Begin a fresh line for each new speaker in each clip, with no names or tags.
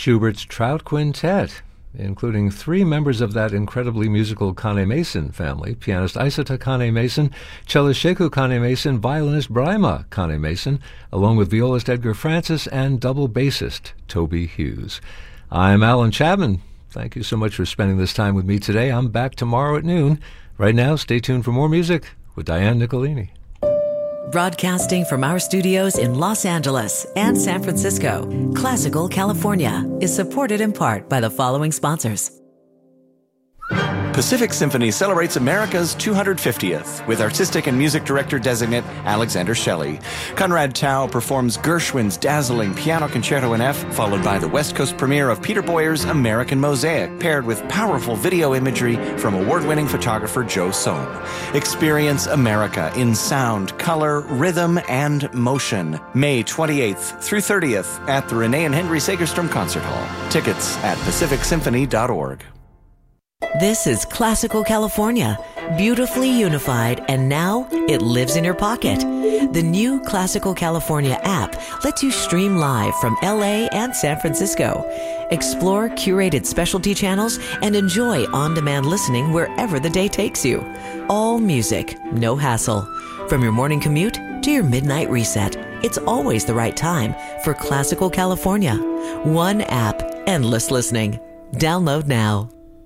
Schubert's Trout Quintet, including three members of that incredibly musical Kane-Mason family: pianist Isata Kane-Mason, cellist Sheku Kane-Mason, violinist Braima Kane-Mason, along with violist Edgar Francis and double bassist Toby Hughes. I'm Alan Chapman. Thank you so much for spending this time with me today. I'm back tomorrow at noon. Right now, stay tuned for more music with Diane Nicolini.
Broadcasting from our studios in Los Angeles and San Francisco, Classical California is supported in part by the following sponsors.
Pacific Symphony celebrates America's 250th with artistic and music director designate Alexander Shelley. Conrad Tao performs Gershwin's dazzling Piano Concerto in F, followed by the West Coast premiere of Peter Boyer's American Mosaic, paired with powerful video imagery from award-winning photographer Joe Sohn. Experience America in sound, color, rhythm, and motion. May 28th through 30th at the Renee and Henry Segerstrom Concert Hall. Tickets at pacificsymphony.org.
This is Classical California, beautifully unified, and now it lives in your pocket. The new Classical California app lets you stream live from LA and San Francisco. Explore curated specialty channels and enjoy on-demand listening wherever the day takes you. All music, no hassle. From your morning commute to your midnight reset, it's always the right time for Classical California. One app, endless listening. Download now.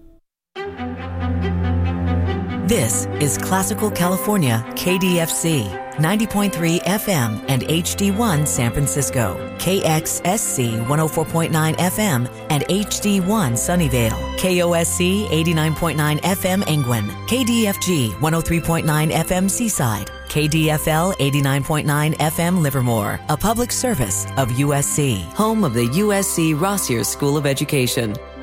This is Classical California, KDFC, 90.3 FM and HD1 San Francisco, KXSC 104.9 FM and HD1 Sunnyvale, KOSC 89.9 FM Angwin, KDFG 103.9 FM Seaside, KDFL 89.9 FM Livermore, a public service of USC, home of the USC Rossier School of Education.